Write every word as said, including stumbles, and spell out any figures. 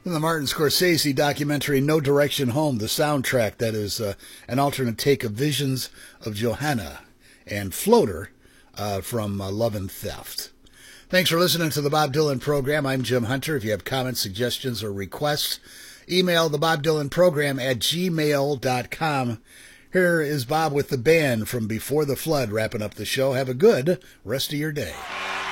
In the Martin Scorsese documentary No Direction Home, the soundtrack that is uh, an alternate take of Visions of Johanna and Floater uh, from uh, Love and Theft. Thanks for listening to the Bob Dylan Program. I'm Jim Hunter. If you have comments, suggestions, or requests, email the Bob Dylan Program at gmail dot com. Here is Bob with the band from Before the Flood wrapping up the show. Have a good rest of your day.